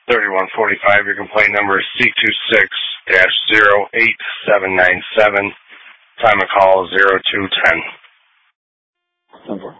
3145. Your complaint number is C26-08797. Time of call 0210.